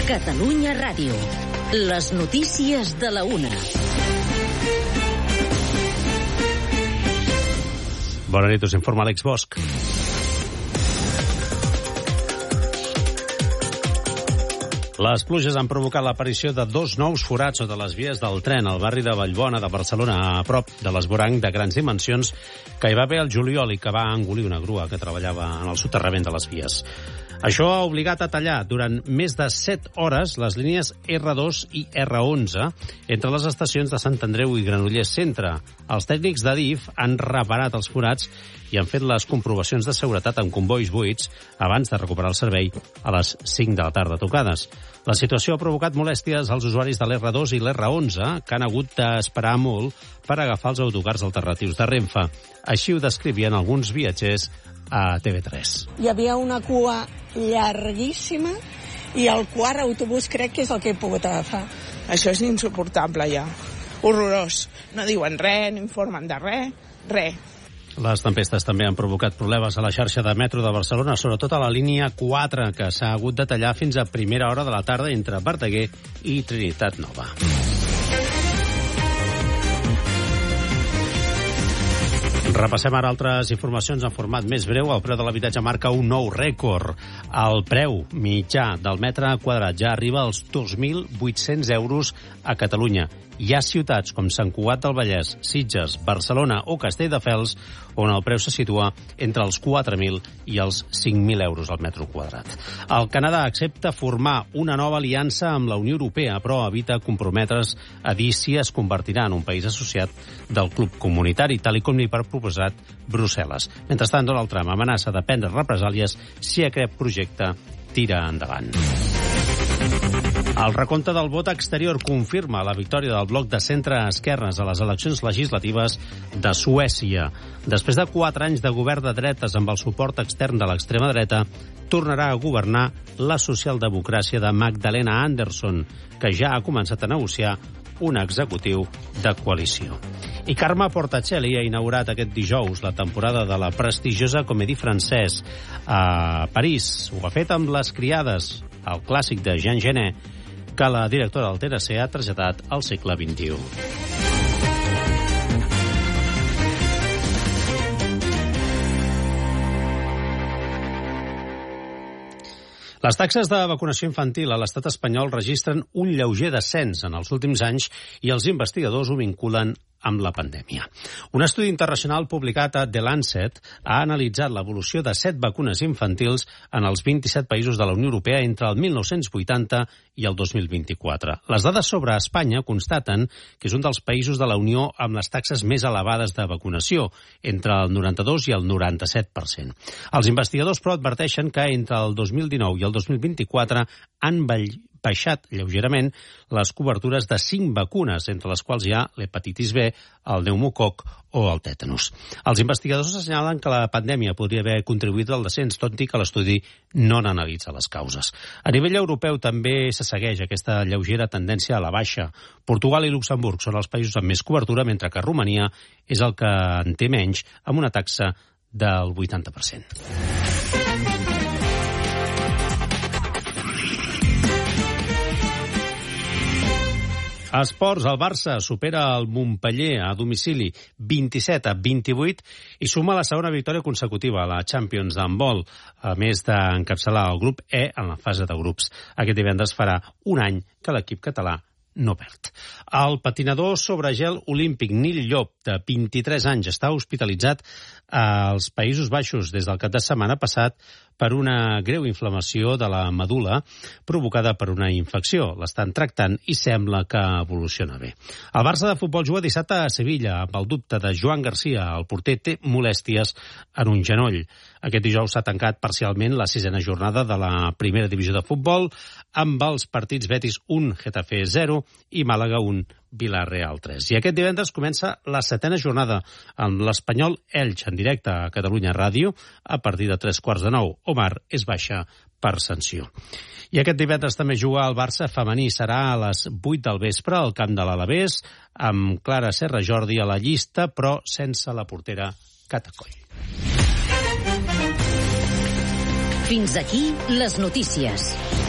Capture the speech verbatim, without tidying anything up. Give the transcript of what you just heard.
Catalunya Ràdio. Les notícies de la una. Bona nit, us informa Àlex Bosch. Les pluges han provocat l'aparició de dos nous forats sota les vies del tren al barri de Vallbona de Barcelona, a prop de l'esvoranc de grans dimensions que hi va haver el juliol i que va engolir una grua que treballava en el soterrament de les vies. Això ha obligat a tallar durant més de set hores les línies erre dos i erre onze entre les estacions de Sant Andreu i Granollers Centre. Els tècnics d'Adif han reparat els forats i han fet les comprovacions de seguretat amb convois buits abans de recuperar el servei a les cinc de la tarda tocades. La situació ha provocat molèsties als usuaris de l'erre dos i l'erre onze, que han hagut d'esperar molt per agafar els autocars alternatius de Renfe. Així ho descrivien alguns viatgers a T V tres. Hi havia una cua llarguíssima i el quart autobús crec que és el que he pogut agafar. Això és insuportable ja, horrorós. No diuen res, no informen de res, res. Les tempestes també han provocat problemes a la xarxa de metro de Barcelona, sobretot a la línia quatre, que s'ha hagut de tallar fins a primera hora de la tarda entre Verdaguer i Trinitat Nova. Repassem ara altres informacions en format més breu. El preu de l'habitatge marca un nou rècord. El preu mitjà del metre quadrat ja arriba als dos mil vuit-cents euros a Catalunya. Hi ha ciutats com Sant Cugat del Vallès, Sitges, Barcelona o Castelldefels on el preu se situa entre els quatre mil i els cinc mil euros al metre quadrat. El Canadà accepta formar una nova aliança amb la Unió Europea, però evita comprometre's a dir si es convertirà en un país associat del club comunitari, tal i com li ha proposat Brussel·les. Mentrestant, Donald Trump amenaça de prendre represàlies si aquest projecte tira endavant. El recompte del vot exterior confirma la victòria del bloc de centre-esquerres a les eleccions legislatives de Suècia. Després de quatre anys de govern de dretes amb el suport extern de l'extrema dreta, tornarà a governar la socialdemocràcia de Magdalena Andersson, que ja ha començat a negociar un executiu de coalició. I Carme Portacelli ha inaugurat aquest dijous la temporada de la prestigiosa Comédie Française a París. Ho ha fet amb Les Criades, el clàssic de Jean Genet, que la directora del T N C ha traslladat al segle vint-i-u. Les taxes de vacunació infantil a l'estat espanyol registren un lleuger descens en els últims anys i els investigadors ho vinculen amb la pandèmia. Un estudi internacional publicat a The Lancet ha analitzat l'evolució de set vacunes infantils en els vint-i-set països de la Unió Europea entre el mil nou-cents vuitanta i el dos mil vint-i-quatre. Les dades sobre Espanya constaten que és un dels països de la Unió amb les taxes més elevades de vacunació, entre el noranta-dos i el noranta-set per cent. Els investigadors, però, adverteixen que entre el dos mil dinou i el dos mil vint-i-quatre han baixat lleugerament les cobertures de cinc vacunes, entre les quals hi ha l'hepatitis B, el pneumococ o el tètanus. Els investigadors assenyalen que la pandèmia podria haver contribuït al descens, tot i que l'estudi no n'analitza les causes. A nivell europeu també se segueix aquesta lleugera tendència a la baixa. Portugal i Luxemburg són els països amb més cobertura, mentre que Romania és el que en té menys, amb una taxa del vuitanta per cent. Esports, el Barça supera el Montpeller a domicili vint-i-set a vint-i-vuit i suma la segona victòria consecutiva a la Champions d'handbol, a més d'encapçalar el grup E en la fase de grups. Aquest divendres farà un any que l'equip català no perd. El patinador sobre gel olímpic Nil Llop, de vint-i-tres anys, està hospitalitzat als Països Baixos des del cap de setmana passat per una greu inflamació de la medul·la provocada per una infecció. L'estan tractant i sembla que evoluciona bé. El Barça de futbol juga dissabte a Sevilla amb el dubte de Joan Garcia. El porter té molèsties en un genoll. Aquest dijous s'ha tancat parcialment la sisena jornada de la primera divisió de futbol amb els partits Betis un, Getafe zero i Màlaga un, Villarreal tres. I aquest divendres comença la setena jornada amb l'Espanyol Elx en directe a Catalunya Ràdio a partir de tres quarts de nou. Omar és baixa per sanció. I aquest divendres també juga el Barça femení. Serà a les vuit del vespre al camp de l'Alavés amb Clara Serra Jordi a la llista, però sense la portera Catacoll. Fins aquí les notícies.